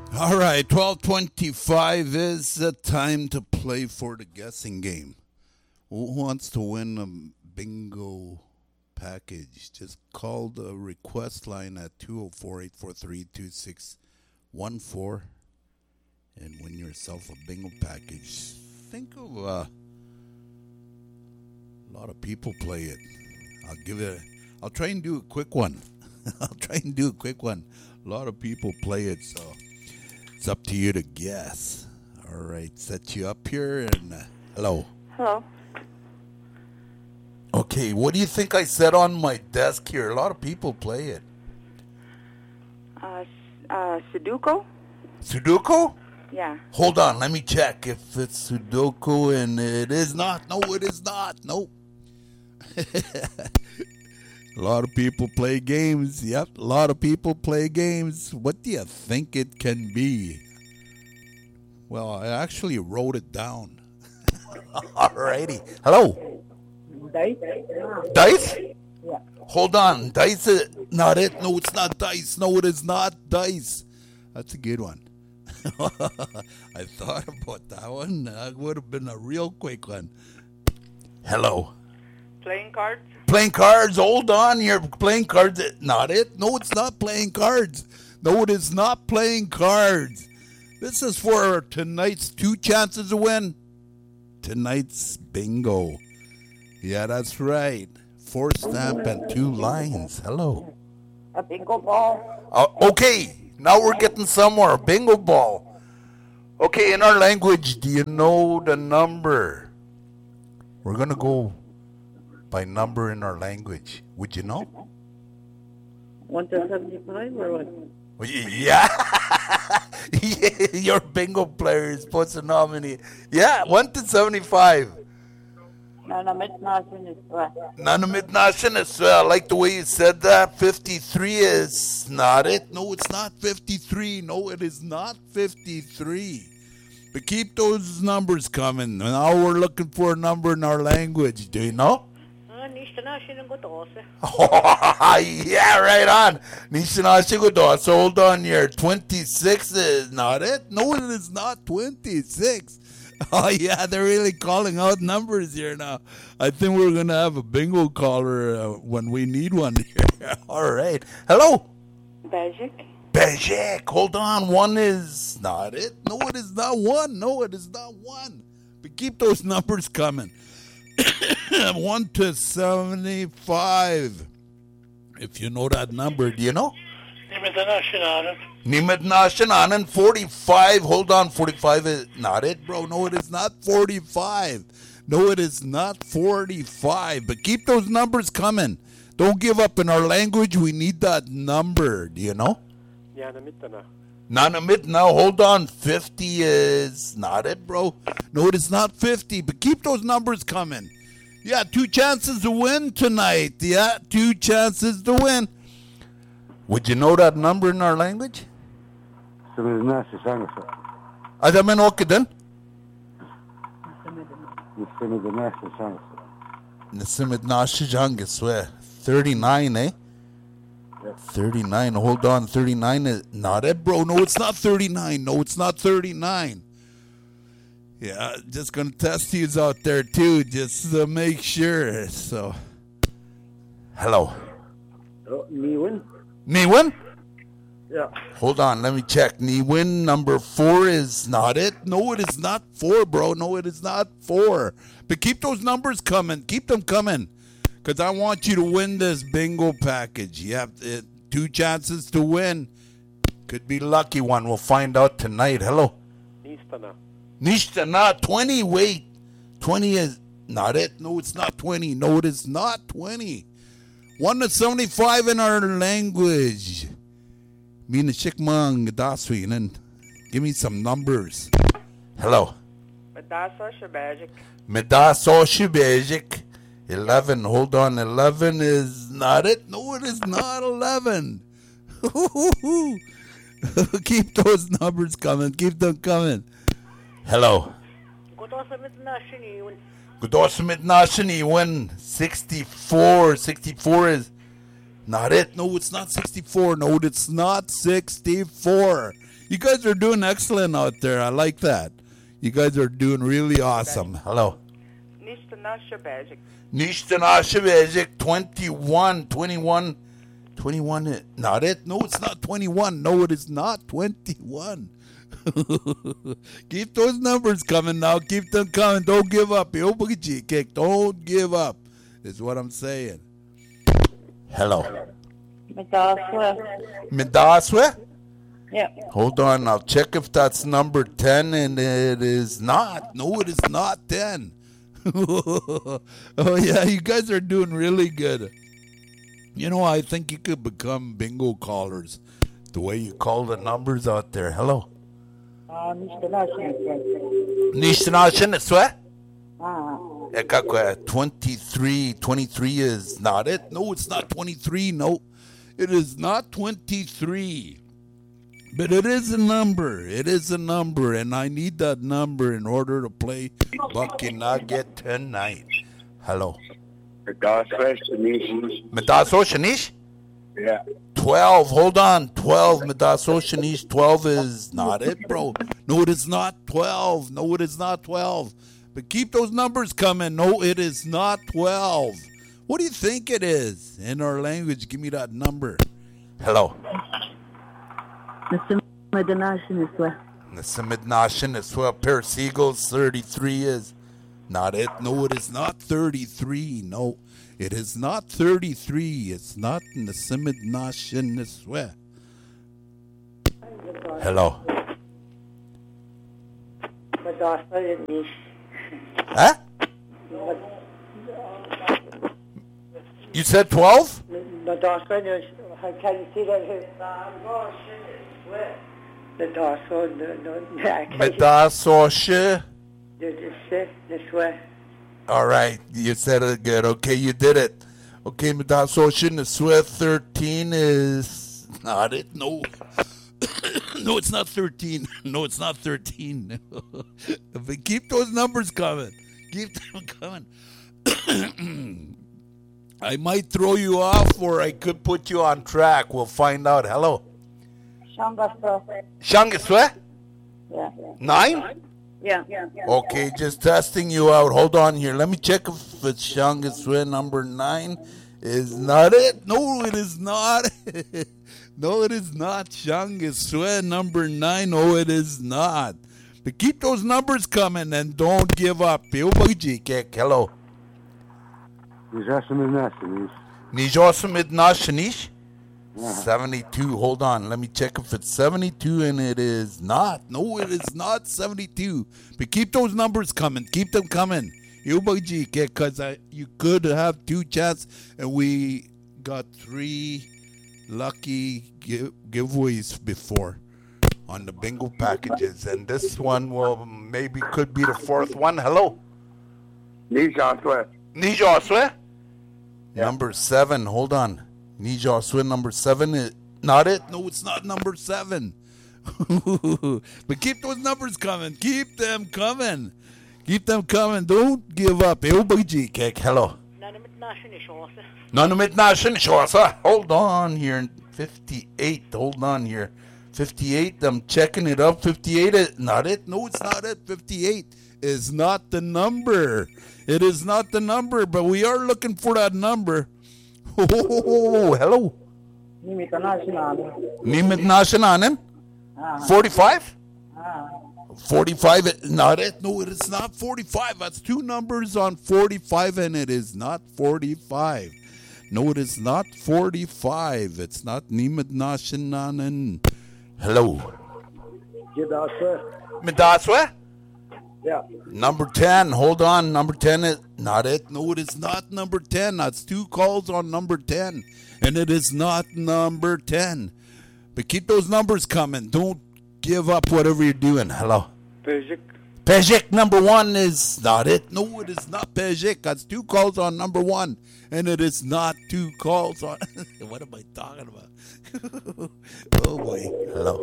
All right, 12:25 is the time to play for the guessing game. Who wants to win a bingo package? Just call the request line at 204-843-2614 and win yourself a bingo package. Think of a lot of people play it. I'll try and do a quick one. A lot of people play it, so it's up to you to guess. All right, set you up here and hello. Hello. Okay, what do you think I said on my desk here? A lot of people play it. Sudoku? Sudoku? Yeah. Hold on, let me check if it's Sudoku, and it is not. No, it is not. Nope. A lot of people play games. Yep, a lot of people play games. What do you think it can be? Well, I actually wrote it down. Alrighty. Hello. Dice? Dice? Yeah. Hold on. Dice is not it. No, it's not dice. No, it is not dice. That's a good one. I thought about that one. That would have been a real quick one. Hello. Playing cards? Playing cards. Hold on. You're playing cards. Not it. No, it's not playing cards. No, it is not playing cards. This is for tonight's 2 chances to win. Tonight's bingo. Yeah, that's right. 4 stamp and 2 lines. Hello. A bingo ball? Okay, now we're getting somewhere. Bingo ball. Okay, in our language, do you know the number? We're going to go by number in our language. Would you know? 1 to 75 or what? Well, yeah. Your bingo player is supposed to nominate. Yeah, 1 to 75. Nanamit nasin is what? Nanamit nashin is, I like the way you said that. 53 is not it. No, it's not 53. No, it is not 53. But keep those numbers coming. Now we're looking for a number in our language. Do you know? Yeah, right on. Nishinashigodo. So hold on here. 26 is not it. No, it is not 26. Oh, yeah, they're really calling out numbers here now. I think we're going to have a bingo caller when we need one here. All right. Hello? Bajik. Hold on. 1 is not it. No, it is not 1. No, it is not 1. But keep those numbers coming. 1 to 75. If you know that number, do you know? Nimit Nashanan, 45. Hold on, 45 is not it, bro. No, it is not 45. No, it is not 45. But keep those numbers coming. Don't give up in our language. We need that number. Do you know? Nanamit now. Hold on. 50 is not it, bro. No, it is not 50. But keep those numbers coming. Yeah, 2 chances to win tonight. Yeah, 2 chances to win. Would you know that number in our language? Adaman Okiden? Nasimid Nashijangiswe. 39, eh? 39. Hold on. 39 is not it, bro. No, it's not 39. No, it's not 39. Yeah, just going to test you out there, too, just to make sure. So, hello. Niwin? Niwin? Yeah. Hold on, let me check. Niwin, number 4 is not it. No, it is not 4, bro. No, it is not 4. But keep those numbers coming. Keep them coming. Because I want you to win this bingo package. You have 2 chances to win. Could be lucky one. We'll find out tonight. Hello? Nishtana, 20. Wait. 20 is not it. No, it's not 20. No, it is not 20. 1 to 75 in our language. Mina Shikmang Daswi, and then give me some numbers. Hello. Medaso Shibajik. 11. Hold on. 11 is not it. No, it is not 11. Keep those numbers coming. Keep them coming. Hello. Godosamit Nashini win 64. 64 is not it. No, it's not 64. No, it's not 64. You guys are doing excellent out there. I like that. You guys are doing really awesome. Hello. Nishtanasha Bejic, 21. Not it? No, it's not 21. No, it is not 21. Keep those numbers coming now. Keep them coming. Don't give up. Don't give up, is what I'm saying. Hello. Midaswe? Yeah. Hold on. I'll check if that's number 10, and it is not. No, it is not 10. Oh, yeah. You guys are doing really good. You know, I think you could become bingo callers the way you call the numbers out there. Hello. Nishtanashin, it's what? 23 is not it. No, it's not 23. No, it is not 23. But it is a number. It is a number, and I need that number in order to play Bucky Nugget tonight. Hello. Medaso Shanish? Yeah. 12. Hold on. 12. Medaso Shanish. 12 is not it, bro. No, it is not 12. No, it is not 12. But keep those numbers coming. No, it is not 12. What do you think it is? In our language, give me that number. Hello. Nasimidnashin is what? Pair of seagulls. 33 is not it. No, it is not 33. No, it is not 33. It's not Nasimidnashin is what? Hello. Huh? You said 12? Can you see that? Medasoshe. This way. All right, you said it good. Okay, you did it. Okay, Medasoshe Neswe 13 is not it. No. No, it's not 13. No, it's not 13. But keep those numbers coming. Keep them coming. I might throw you off, or I could put you on track. We'll find out. Hello. Shangaswe? Yeah. 9? Yeah. Okay, just testing you out. Hold on here. Let me check if it's Shangaswe number 9. Is not it? No, it is not. No, it is not. Shangaswe number 9. No, it is not. But keep those numbers coming and don't give up. Hello. Nijosamid Nashanish? 72. Hold on. Let me check if it's 72, and it is not. No, it is not 72. But keep those numbers coming. Keep them coming. Because you could have 2 chances, and we got 3 lucky giveaways before on the bingo packages. And this one will maybe could be the 4th one. Hello. Nijoswe? Yeah. Number 7. Hold on. Nijoswe number 7 is not it? No, it's not number 7. But keep those numbers coming. Keep them coming. Keep them coming. Don't give up. Hello. Hold on here. 58. Hold on here. 58. I'm checking it up. 58 is not it? No, it's not it. 58 is not the number. It is not the number, but we are looking for that number. Oh, hello. Nimit Nashinanen? 45? 45, not it? No, it is not 45. That's 2 numbers on 45, and it is not 45. No, it is not 45. It's not Nimit Nashinanen. Hello. Midaswe? Yeah. Number 10. Hold on. Number 10 is not it. No, it is not number 10. That's 2 calls on number 10. And it is not number 10. But keep those numbers coming. Don't give up whatever you're doing. Hello. Pejik number 1 is not it. No, it is not Pejik. That's 2 calls on number 1. And it is not 2 calls on... What am I talking about? Oh boy. Hello.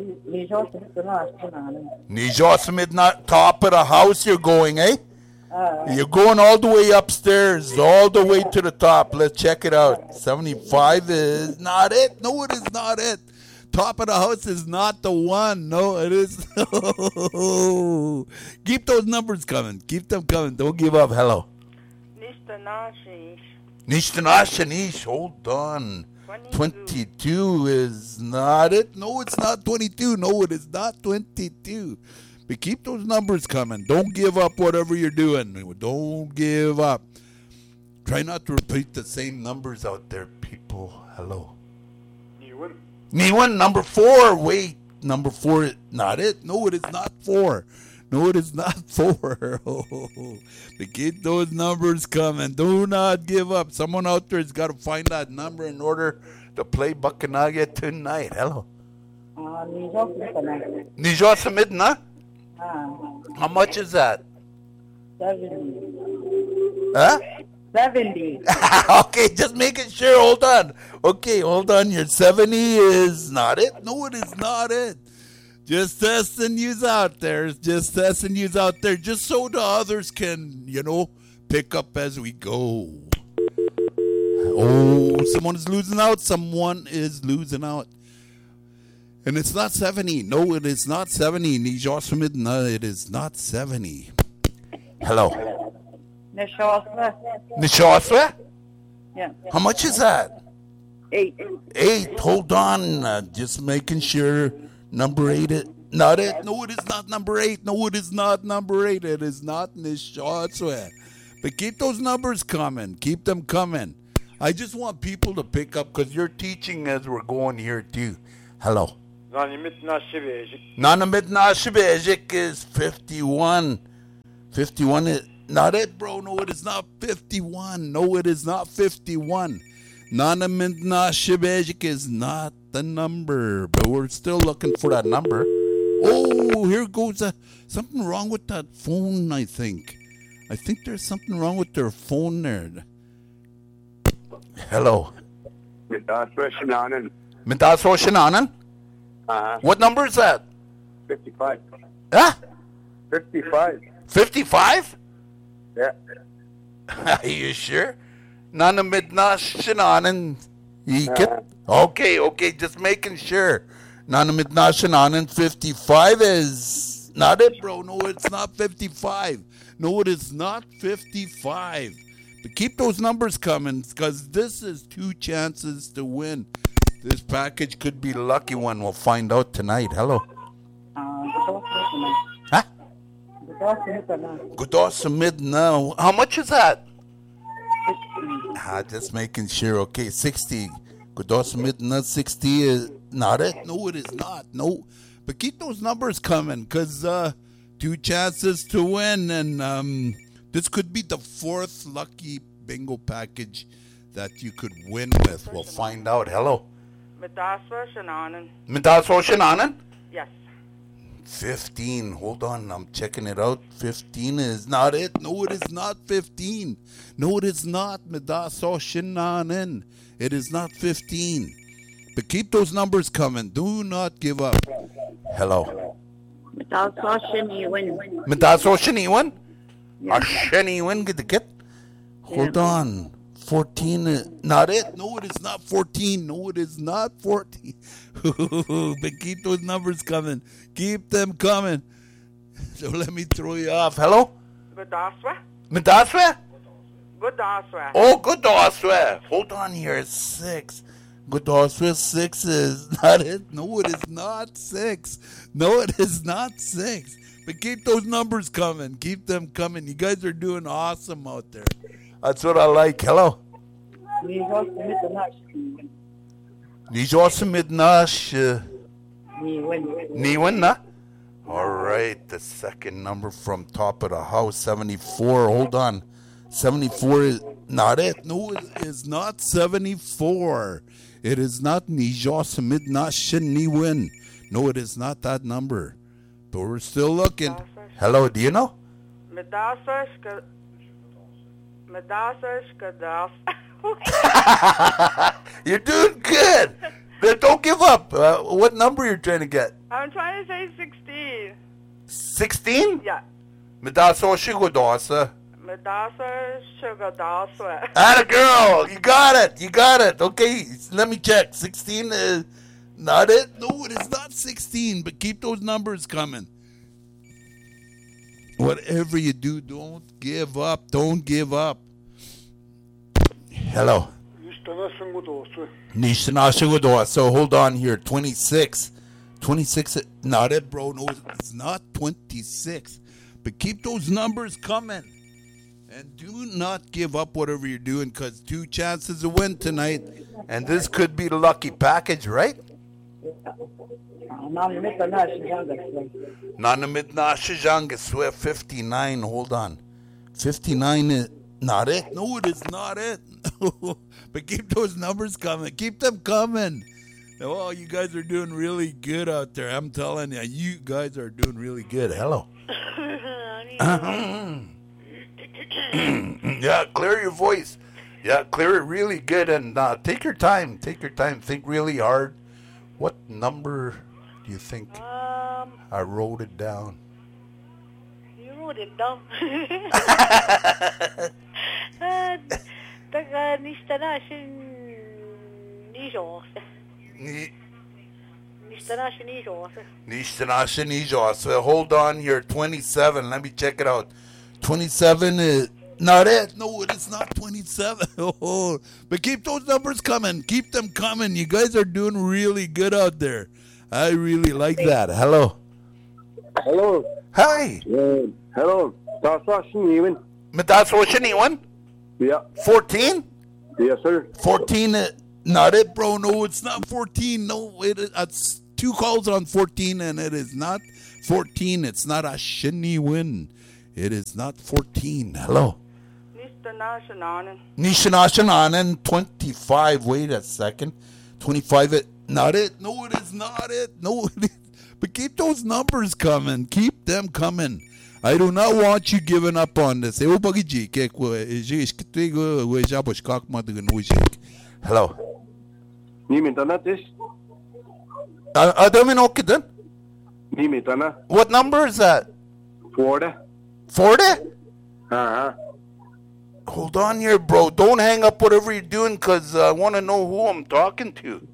Nijosamid, not top of the house you're going, eh? You're going all the way upstairs, all the way to the top. Let's check it out. 75 is not it. No, it is not it. top of the house is not the one. No, it is. Keep those numbers coming. Keep them coming. Don't give up. Hello. Nishtanash. Hold on. 22 is not it. No, it's not 22. No, it is not 22. But keep those numbers coming. Don't give up whatever you're doing. Don't give up. Try not to repeat the same numbers out there, people. Hello. Niwan, number 4. Wait, number 4 is not it. No, it is not 4. No, it is not 4. But keep those numbers coming. Do not give up. Someone out there has got to find that number in order to play Bakanaga tonight. Hello. Nijot Samid na? How much is that? 70. Huh? 70. Okay, just making sure. Hold on. Okay, hold on. Your 70 is not it. No, it is not it. Just testing yous out there. Just testing yous out there. Just so the others can, pick up as we go. Oh, someone is losing out. Someone is losing out. And it's not 70. No, it is not 70. No, it is not 70. Hello. Nishoswa? Yeah. How much is that? 8. 8. Hold on. Just making sure. Number 8 is not it. No, it is not number 8. No, it is not number 8. It is not Nishoswa. But keep those numbers coming. Keep them coming. I just want people to pick up because you're teaching as we're going here too. Hello. Nanamidna Shibejik is 51. 51 is not it, bro. No, it is not 51. No, it is not 51. Nanamidna Shibejik is not the number, but we're still looking for that number. Oh, here goes something wrong with that phone, I think. I think there's something wrong with their phone there. Hello. Midaso Shinanan? What number is that? 55. Huh? 55. 55? Yeah. Are you sure? Nana midna shinanan. Okay, just making sure. Nana midna shinanan 55 is not it, bro. No, it's not 55. No, it is not 55. But keep those numbers coming because this is 2 chances to win. This package could be a lucky one. We'll find out tonight. Hello. Huh? Gudos mid now. How much is that? Just making sure. Okay, 60. Gudos mid not 60 is not it. No, it is not. No. But keep those numbers coming because 2 chances to win. And this could be the 4th lucky bingo package that you could win with. We'll find out. Hello. Midaswa Shananan. Midaswa Shananan? Yes. 15. Hold on. I'm checking it out. 15 is not it. No, it is not 15. No, it is not. Midaswa Shananan. It is not 15. But keep those numbers coming. Do not give up. Hello. Midaswa Shaniwan. Midaswa Shaniwan? Shaniwan get the kit? Hold on. 14 is not it. No, it is not 14. No, it is not 14. But keep those numbers coming. Keep them coming. So let me throw you off. Hello? Midaswa. Midaswa? Gudaswa. Oh, Gudaswa. Hold on here. 6. Gudaswa 6 is not it. No, it is not 6. No, it is not 6. But keep those numbers coming. Keep them coming. You guys are doing awesome out there. That's what I like. Hello. Niwan na? All right. The second number from top of the house, 74. Hold on. 74 is not it. No, it is not 74. It is not Nijosamid Niwan. No, it is not that number. But we're still looking. Hello, do you know? You're doing good. But don't give up. What number you're trying to get? I'm trying to say 16. 16? Yeah. Midaso Shigodasa. Midasa Sugadaswa. Atta girl. You got it. Okay, let me check. 16 is Not it? No, it is not 16, but keep those numbers coming. Whatever you do, don't give up. Don't give up. Hello. So hold on here. 26. 26. Not it, bro. No, it's not 26. But keep those numbers coming. And do not give up whatever you're doing, because 2 chances to win tonight. And this could be the lucky package, right? Nanamidnashijangaswe 59. Hold on. 59 is not it. No, it is not it. But keep those numbers coming. Keep them coming. Oh, you guys are doing really good out there. I'm telling you, you guys are doing really good. Hello. Yeah, clear your voice. Yeah, clear it really good, and take your time. Take your time. Think really hard. What number do you think? I wrote it down. You wrote it down. Taga So hold on here. 27. Let me check it out. 27 is not it. No, it is not 27. Oh, but keep those numbers coming. Keep them coming. You guys are doing really good out there. I really like that. Hello. Hello. Hi. Hello. That's what you need. But that's what you need one? Yeah. 14? Yes, sir. 14, not it, bro. No, it's not 14. No, it's 2 calls on 14, and it is not 14. It's not a shini win. It is not 14. Hello. Nishanashananen 25. Wait a second. 25. Not it. No, it is not it. No, it is. But keep those numbers coming. Keep them coming. I do not want you giving up on this. Hello. What number is that? 40. 40? Uh-huh. Hold on here, bro. Don't hang up whatever you're doing, because I want to know who I'm talking to.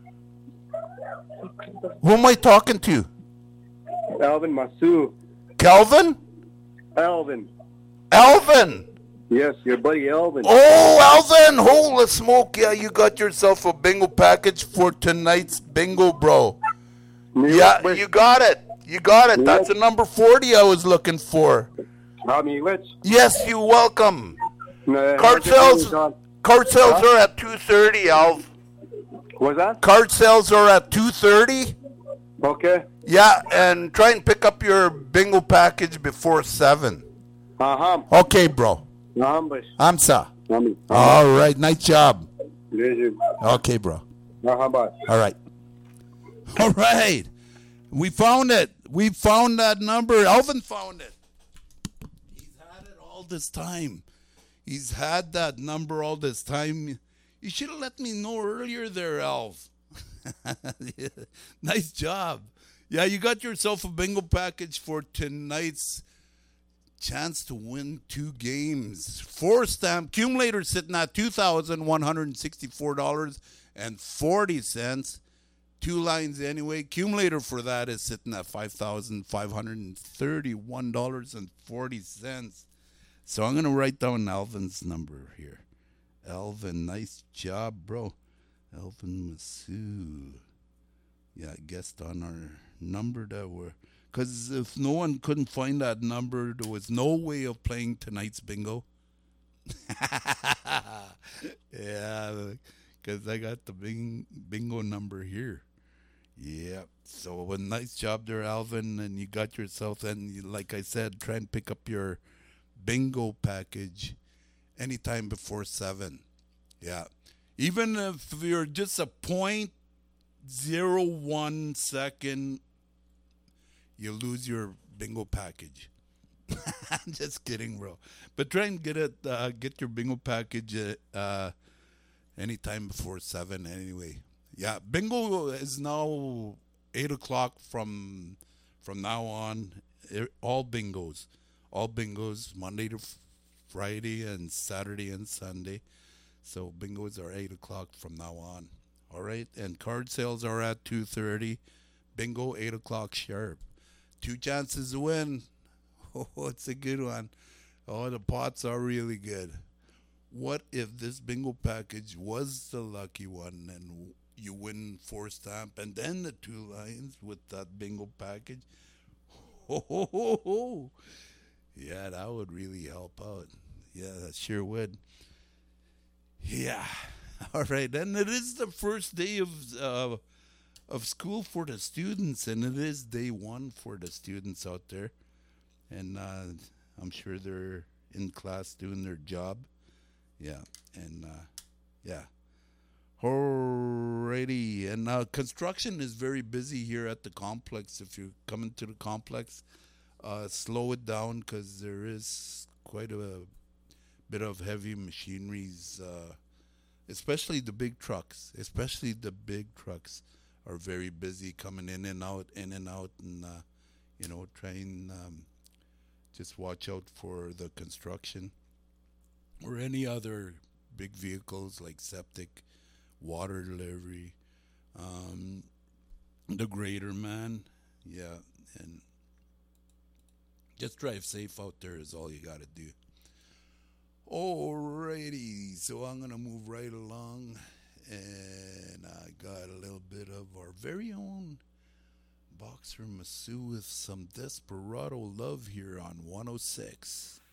Who am I talking to? Alvin Masu. Calvin? Alvin. Alvin! Yes, your buddy Alvin. Oh, Alvin! Holy smoke. Yeah, you got yourself a bingo package for tonight's bingo, bro. Yeah, you got it. You got it. That's the number 40 I was looking for. Yes, you're welcome. Card sales are at 2:30, Alv. What's that? Card sales are at 2:30. Okay. Yeah, and try and pick up your bingo package before 7. Uh-huh. Okay, bro. Amsa. All right, nice job. Okay, bro. Uh-huh, bye. All right. All right. We found it. We found that number. Alvin found it. He's had it all this time. He's had that number all this time. You should have let me know earlier there, Alv. Yeah. Nice job. Yeah, you got yourself a bingo package for tonight's chance to win 2 games. 4 stamp accumulator sitting at $2,164.40. 2 lines anyway. Accumulator for that is sitting at $5,531.40. So I'm going to write down Alvin's number here. Alvin, nice job, bro. Alvin Masu. Yeah, guessed on our number that we're... Because if no one couldn't find that number, there was no way of playing tonight's bingo. Yeah, because I got the bingo number here. Yeah, so a nice job there, Alvin, and you got yourself, and like I said, try and pick up your bingo package anytime before 7. Yeah, even if you're just a 0.01 second, you lose your bingo package. I'm just kidding, bro. But try and get your bingo package anytime before 7 anyway. Yeah, bingo is now 8 o'clock from now on. All bingos, Monday to Friday and Saturday and Sunday. So bingos are 8 o'clock from now on. All right, and card sales are at 2:30. Bingo 8 o'clock sharp. 2 chances to win. Oh, it's a good one. Oh, the pots are really good. What if this bingo package was the lucky one and you win 4 stamp and then the 2 lines with that bingo package? Ho, ho, ho, ho. Yeah, that would really help out. Yeah, that sure would. Yeah. All right. And it is the first day of school for the students, and it is day one for the students out there. And I'm sure they're in class doing their job. Yeah. And yeah. Alrighty. And construction is very busy here at the complex. If you're coming to the complex, slow it down because there is quite a bit of heavy machineries, especially the big trucks. Especially the big trucks are very busy coming in and out, and trying just watch out for the construction or any other big vehicles like septic, water delivery, the grader man, yeah, and just drive safe out there is all you got to do. Alrighty, so I'm gonna move right along, and I got a little bit of our very own Boxer Masu with some Desperado love here on 106.